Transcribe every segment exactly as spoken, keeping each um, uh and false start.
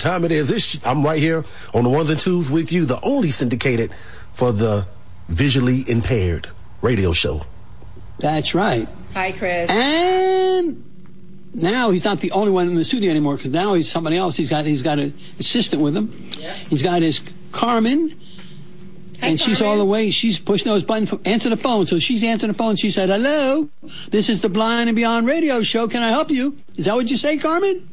time it is. It's, I'm right here on the ones and twos with you, the only syndicated for the visually impaired radio show. That's right. Hi, Chris. And now he's not the only one in the studio anymore, because now he's somebody else. He's got he's got an assistant with him. Yeah. He's got his Carmen. Hi, and she's Carmen. all the way. She's pushing those buttons. For, answer the phone. So she's answering the phone. She said, "Hello, this is the Blind and Beyond radio show. Can I help you?" Is that what you say, Carmen?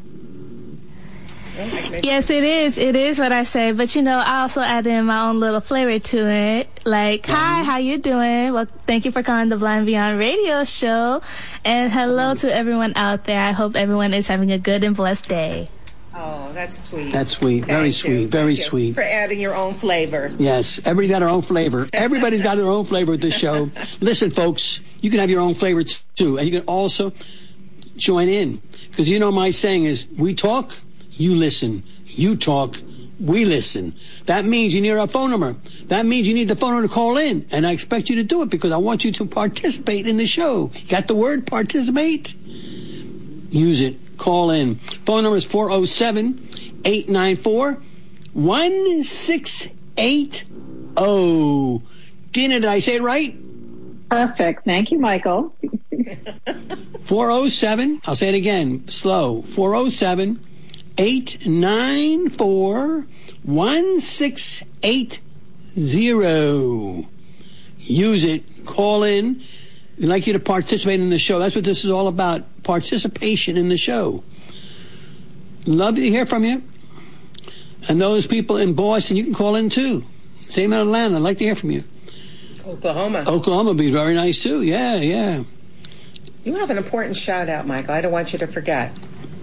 Yes, it is. It is what I say. But, you know, I also add in my own little flavor to it. Like, mm-hmm. Hi, how you doing? Well, thank you for calling the Blind and Beyond radio show. And hello to everyone out there. I hope everyone is having a good and blessed day. Oh, that's sweet. That's sweet. Very Thank sweet. you. Very Thank sweet. You for adding your own flavor. Yes. Everybody's got their own flavor. Everybody's got their own flavor at this show. Listen, folks, you can have your own flavor too. And you can also join in. Because you know my saying is, we talk, you listen. You talk, we listen. That means you need our phone number. That means you need the phone number to call in. And I expect you to do it because I want you to participate in the show. Got the word participate? Use it. Call in. Phone number is four oh seven, eight nine four, one six eight oh. Dina, did I say it right? Perfect. Thank you, Michael. four oh seven, I'll say it again, slow. four oh seven, eight nine four, one six eight oh. Use it. Call in. We'd like you to participate in the show. That's what this is all about. Participation in the show. Love to hear from you. And those people in Boston, you can call in too. Same in Atlanta. I'd like to hear from you. Oklahoma. Oklahoma would be very nice too. Yeah, yeah. You have an important shout out, Michael. I don't want you to forget.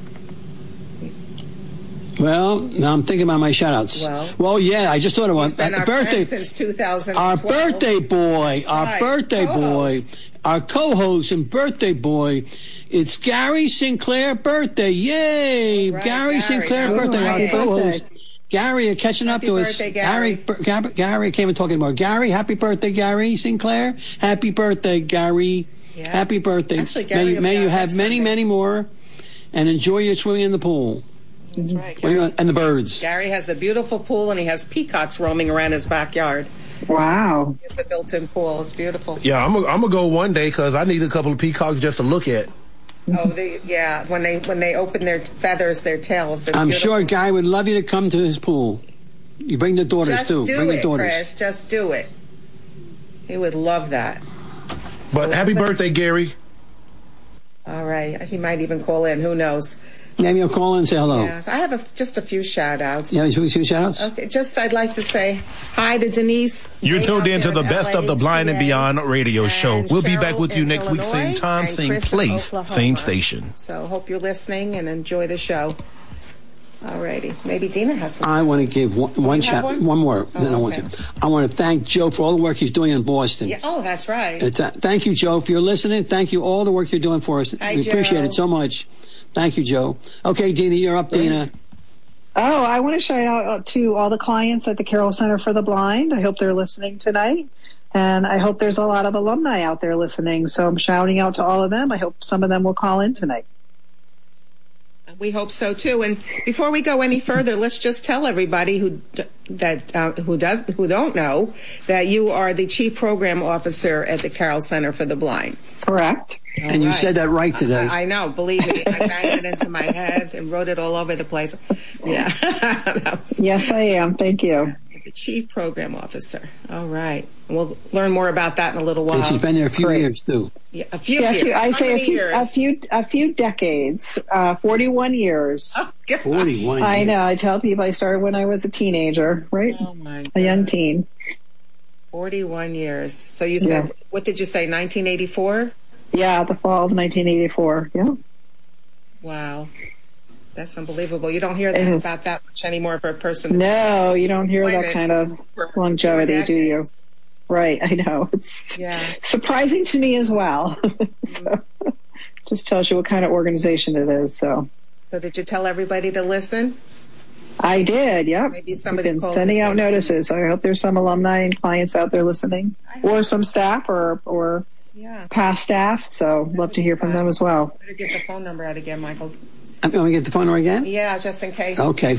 Well, now I'm thinking about my shout-outs. Well, well yeah, I just thought of one. He's been our birthday friend since two thousand Our twelve. birthday boy, That's our right. birthday Co-host. boy, our co-host and birthday boy. It's Gary Sinclair birthday. Yay! Right, Gary, Gary. Sinclair Happy birthday, our birthday. co-host. Gary, you're catching up Happy to us. birthday, Gary. Gary, Gary, Gary came and talking about Gary. Happy birthday, Gary Sinclair. Happy birthday, Gary. Yeah. Happy birthday. Actually, Gary may will may be you out have next many, Sunday. many more, and enjoy your swimming in the pool. That's right. What do you Gary, want? And the birds. Gary has a beautiful pool, and he has peacocks roaming around his backyard. Wow. It's a built-in pool. It's beautiful. Yeah, I'm going to go one day because I need a couple of peacocks just to look at. Oh, they, yeah. When they when they open their feathers, their tails. they're I'm beautiful. sure Guy would love you to come to his pool. You bring the daughters Just too. do bring it, the daughters. Chris. Just do it. He would love that. But So happy let's- birthday, Gary. All right. He might even call in. Who knows? Maybe I'll call in and say hello. Yes. I have a, just a few shout-outs. Yeah, should we do shout outs? Okay. Just I'd like to say hi to Denise. You're way tuned out in to there the best L A, of the Blind and C A, Beyond radio show. and We'll be back Cheryl with you in next week, same Illinois, time, and same Chris in place, Oklahoma. same station. So hope you're listening and enjoy the show. All righty. Maybe Dina has some. I want to give one, one you have shout, one? one more. Oh, then I want okay. to. I want to thank Joe for all the work he's doing in Boston. Yeah. Oh, that's right. It's, uh, thank you, Joe, if you're listening. Thank you all the work you're doing for us. Hi, we appreciate Joe. it so much. Thank you, Joe. Okay, Dina, you're up, Dina. Oh, I want to shout out to all the clients at the Carroll Center for the Blind. I hope they're listening tonight. And I hope there's a lot of alumni out there listening. So I'm shouting out to all of them. I hope some of them will call in tonight. We hope so too. And before we go any further, let's just tell everybody who that uh, who does who don't know that you are the chief program officer at the Carroll Center for the Blind. Correct. And you right. said that right today. I, I know. Believe me, I banged it into my head and wrote it all over the place. Yeah. That was Yes, I am. Thank you. the chief program officer. All right. We'll learn more about that in a little while. And she's been there a few Great. years, too. Yeah, a few Yeah, a years. few, I How say a many few, years? a few, a few decades. Uh, forty-one years. Oh, gosh. forty-one. I know. I tell people I started when I was a teenager, right? Oh my A young God. teen. forty-one years. So you said, Yeah. what did you say, nineteen eighty-four? Yeah, the fall of nineteen eighty-four. Yeah. Wow. That's unbelievable. You don't hear It that is. about that much anymore for a person. No, you don't hear Wait a that minute. kind of For longevity, four do you? decades. Right. I know. It's Yeah. surprising to me as well. So, just tells you what kind of organization it is. So So did you tell everybody to listen? I did. Yep. Maybe somebody I've been called sending and out said- notices. I hope there's some alumni and clients out there listening, or some staff, or or Yeah. past staff. So love to hear from them as well. Better get the phone number out again, Michael. I'm going to get the phone number again? Yeah, just in case. Okay,